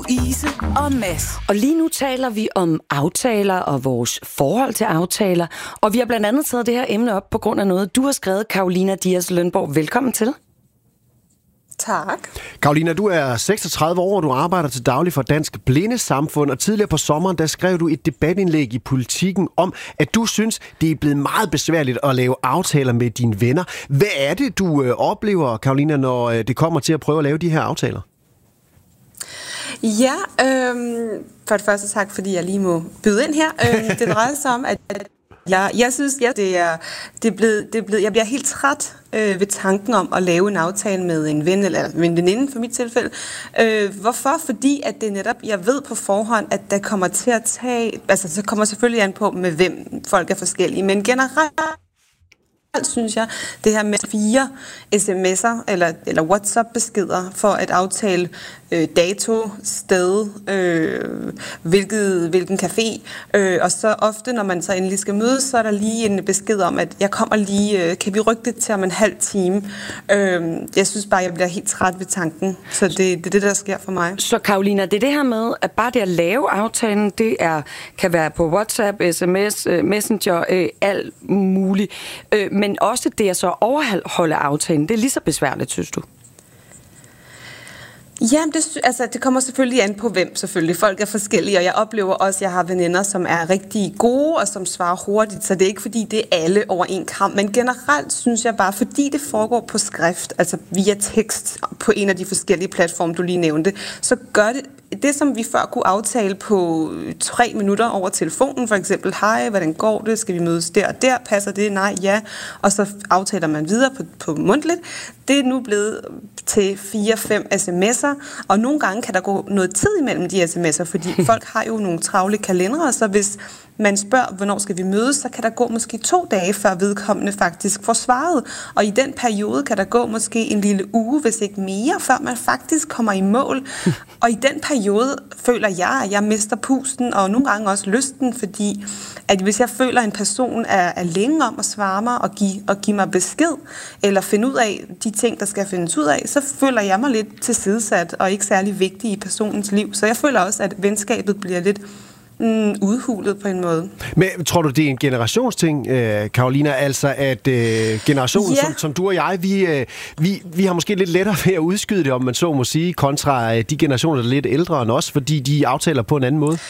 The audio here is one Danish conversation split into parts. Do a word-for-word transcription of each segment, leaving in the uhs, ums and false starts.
Louise og Mads. Og lige nu taler vi om aftaler og vores forhold til aftaler. Og vi har blandt andet taget det her emne op på grund af noget, du har skrevet, Carolina Diaz Lønborg. Velkommen til. Tak. Carolina, du er seksogtredive år, og du arbejder til daglig for Dansk Blindesamfund, og tidligere på sommeren, der skrev du et debatindlæg i Politikken om, at du synes, det er blevet meget besværligt at lave aftaler med dine venner. Hvad er det, du øh, oplever, Carolina, når øh, det kommer til at prøve at lave de her aftaler? Ja, øhm, for det første tak, fordi jeg lige må byde ind her. Øhm, det drejer sig om, at jeg, jeg synes, ja, det er, det er blevet, det er blevet, jeg bliver helt træt øh, ved tanken om at lave en aftale med en ven eller en veninde for mit tilfælde. Øh, hvorfor? Fordi at det netop, jeg ved på forhånd, at der kommer til at tage, altså det kommer selvfølgelig an på, med hvem folk er forskellige, men generelt synes jeg, det her med fire sms'er eller, eller WhatsApp-beskeder for at aftale øh, dato, sted, øh, hvilket, hvilken café, øh, og så ofte, når man så endelig skal mødes, så er der lige en besked om, at jeg kommer lige, øh, kan vi rykke det til om en halv time? Øh, jeg synes bare, jeg bliver helt træt ved tanken, så det, det er det, der sker for mig. Så Carolina, det er det her med, at bare det at lave aftalen, det er, kan være på WhatsApp, sms, Messenger, øh, alt muligt, øh, men også det at så overholde aftalen, det er lige så besværligt, synes du? Ja, det, altså, det kommer selvfølgelig an på hvem, selvfølgelig. Folk er forskellige, og jeg oplever også, at jeg har veninder, som er rigtig gode, og som svarer hurtigt, så det er ikke fordi, det er alle over en kamp. Men generelt synes jeg bare, fordi det foregår på skrift, altså via tekst på en af de forskellige platforme, du lige nævnte, så gør det det, som vi før kunne aftale på tre minutter over telefonen, for eksempel, hej, hvordan går det, skal vi mødes der og der, passer det, nej, ja, og så aftaler man videre på, på mundtligt. Det er nu blevet til fire fem sms'er, og nogle gange kan der gå noget tid imellem de sms'er, fordi folk har jo nogle travle kalendere, så hvis man spørger, hvornår skal vi mødes, så kan der gå måske to dage, før vedkommende faktisk får svaret. Og i den periode kan der gå måske en lille uge, hvis ikke mere, før man faktisk kommer i mål. Og i den periode føler jeg, at jeg mister pusten, og nogle gange også lysten, fordi at hvis jeg føler, at en person er, er længe om at svare mig og give, og give mig besked, eller finde ud af de ting, der skal findes ud af, så føler jeg mig lidt tilsidesat og ikke særlig vigtig i personens liv. Så jeg føler også, at venskabet bliver lidt Mm, udhulet på en måde. Men tror du, det er en generationsting, øh, Carolina? Altså, at øh, generationen, yeah. som, som du og jeg, vi, øh, vi, vi har måske lidt lettere ved at udskyde det, om man så må sige, kontra øh, de generationer, der er lidt ældre end os, fordi de aftaler på en anden måde?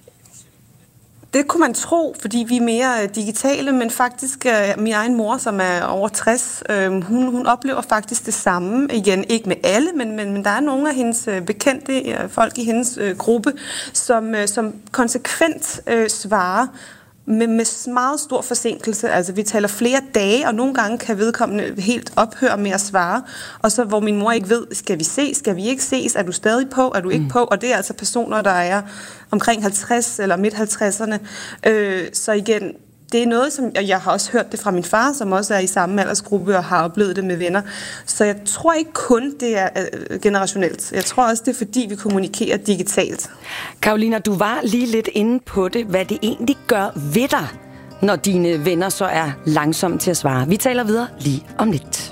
Det kunne man tro, fordi vi er mere digitale, men faktisk øh, min egen mor, som er over tres, øh, hun, hun oplever faktisk det samme. Igen, ikke med alle, men, men, men der er nogle af hendes øh, bekendte øh, folk i hendes øh, gruppe, som, øh, som konsekvent øh, svarer med, med meget stor forsinkelse. Altså, vi taler flere dage, og nogle gange kan vedkommende helt ophøre med at svare. Og så, hvor min mor ikke ved, skal vi ses, skal vi ikke ses, er du stadig på, er du ikke mm. på? Og det er altså personer, der er omkring halvtreds eller midt halvtredserne. Øh, så igen, det er noget, som jeg har også hørt det fra min far, som også er i samme aldersgruppe og har oplevet det med venner. Så jeg tror ikke kun, det er generationelt. Jeg tror også, det er fordi, vi kommunikerer digitalt. Carolina, du var lige lidt inde på det, hvad det egentlig gør ved dig, når dine venner så er langsomme til at svare. Vi taler videre lige om lidt.